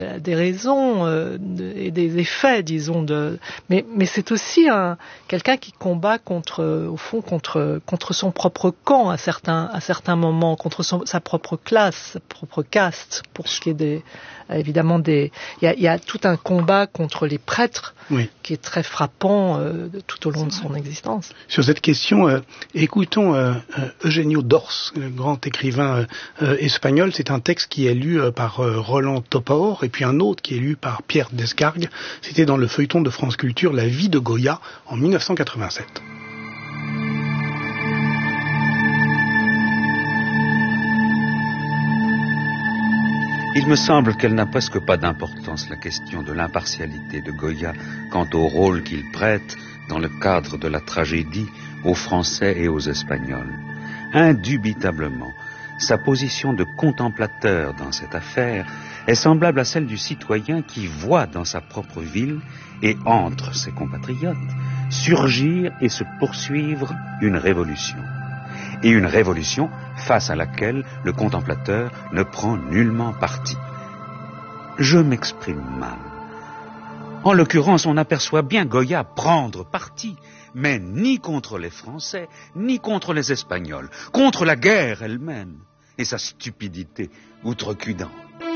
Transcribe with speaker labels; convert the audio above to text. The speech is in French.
Speaker 1: des raisons et des effets, disons, mais c'est aussi quelqu'un qui combat contre son propre camp à certains moments, contre sa propre classe, sa propre caste, pour ce qui est évidemment il y a tout un combat contre les prêtres, oui, qui est très frappant tout au long de son existence.
Speaker 2: Sur cette question, écoutons Eugenio Dors, le grand écrivain espagnol. C'est un texte qui est lu par Roland Topaor, et puis un autre qui est lu par Pierre Descargues. C'était dans le feuilleton de France Culture, La vie de Goya, en 1987.
Speaker 3: Il me semble qu'elle n'a presque pas d'importance, la question de l'impartialité de Goya quant au rôle qu'il prête dans le cadre de la tragédie aux Français et aux Espagnols. Indubitablement, sa position de contemplateur dans cette affaire est semblable à celle du citoyen qui voit dans sa propre ville et entre ses compatriotes surgir et se poursuivre une révolution. Et une révolution face à laquelle le contemplateur ne prend nullement parti. Je m'exprime mal. En l'occurrence, on aperçoit bien Goya prendre parti, mais ni contre les Français, ni contre les Espagnols, contre la guerre elle-même et sa stupidité outrecuidante.